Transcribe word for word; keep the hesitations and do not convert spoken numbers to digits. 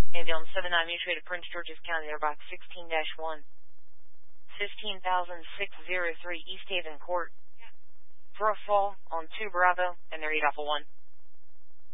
Ambulance seven nine mutual to Prince George's County, airbox sixteen dash one. fifteen thousand six hundred three East Haven Court. For a fall on two Bravo, and they're eight Alpha one.